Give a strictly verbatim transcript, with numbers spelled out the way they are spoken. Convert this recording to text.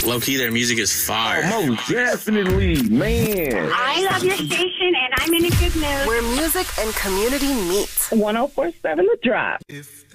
Low key, their music is fire. Oh, most definitely, man. I love your station, and I'm in a good mood. Where music and community meet. one oh four point seven The Drive. If